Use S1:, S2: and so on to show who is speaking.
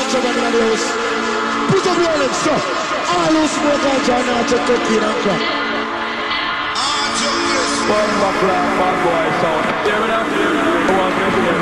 S1: gentlemen in the house. Put up your hands, sir. All who smoke and try not to cocaine and crack.
S2: One more clap, bad boy sound. Hear me now?